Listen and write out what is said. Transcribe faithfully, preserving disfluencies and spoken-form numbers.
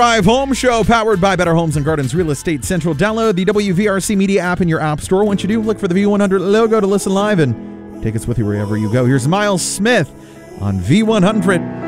Drive Home Show, powered by Better Homes and Gardens Real Estate Central. Download the W V R C Media app in your app store. Once you do, look for the V one hundred logo to listen live and take us with you wherever you go. Here's Miles Smith on V one hundred.